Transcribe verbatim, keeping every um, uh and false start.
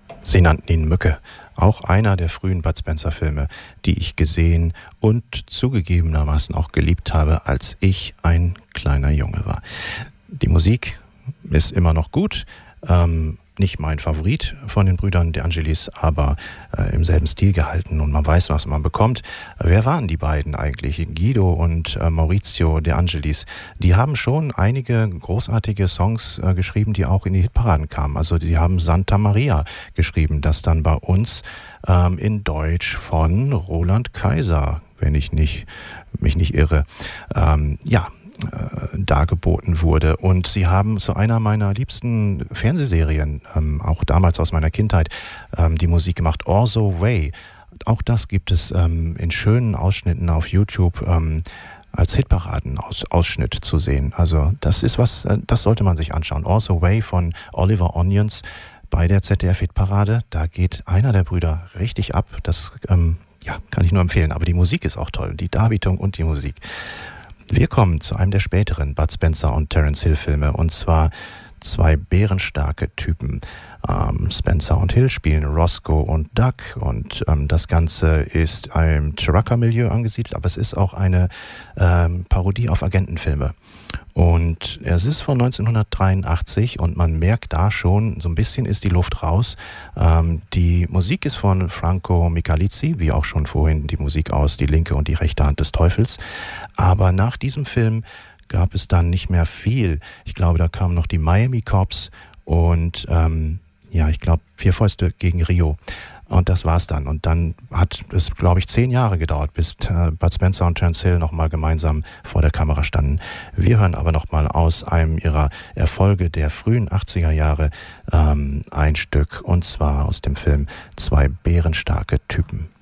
Sie nannten ihn Mücke. Auch einer der frühen Bud Spencer-Filme, die ich gesehen und zugegebenermaßen auch geliebt habe, als ich ein kleiner Junge war. Die Musik ist immer noch gut. Ähm, nicht mein Favorit von den Brüdern De Angelis, aber äh, im selben Stil gehalten und man weiß, was man bekommt. Wer waren die beiden eigentlich? Guido und äh, Maurizio De Angelis. Die haben schon einige großartige Songs äh, geschrieben, die auch in die Hitparaden kamen. Also die haben Santa Maria geschrieben, das dann bei uns ähm, in Deutsch von Roland Kaiser, wenn ich nicht, mich nicht irre. Ähm, ja, dargeboten wurde. Und sie haben zu einer meiner liebsten Fernsehserien, ähm, auch damals aus meiner Kindheit, ähm, die Musik gemacht, Orso Way. Auch das gibt es ähm, in schönen Ausschnitten auf YouTube ähm, als Hitparaden-Ausschnitt zu sehen. Also das ist was, äh, das sollte man sich anschauen. Orso Way von Oliver Onions bei der Z D F-Hitparade. Da geht einer der Brüder richtig ab. Das ähm, ja, kann ich nur empfehlen. Aber die Musik ist auch toll. Die Darbietung und die Musik. Wir kommen zu einem der späteren Bud Spencer und Terence Hill Filme, und zwar zwei bärenstarke Typen. Ähm, Spencer und Hill spielen Roscoe und Duck, und ähm, das Ganze ist im Trucker-Milieu angesiedelt, aber es ist auch eine ähm, Parodie auf Agentenfilme. Und es ist von neunzehnhundertdreiundachtzig und man merkt da schon, so ein bisschen ist die Luft raus. Ähm, die Musik ist von Franco Michalizzi, wie auch schon vorhin die Musik aus Die linke und die rechte Hand des Teufels. Aber nach diesem Film gab es dann nicht mehr viel. Ich glaube, da kamen noch die Miami Cops und ähm, ja, ich glaube, Vier Fäuste gegen Rio. Und das war's dann. Und dann hat es, glaube ich, zehn Jahre gedauert, bis äh, Bud Spencer und Terence Hill nochmal gemeinsam vor der Kamera standen. Wir hören aber nochmal aus einem ihrer Erfolge der frühen achtziger Jahre ähm, ein Stück, und zwar aus dem Film Zwei bärenstarke Typen.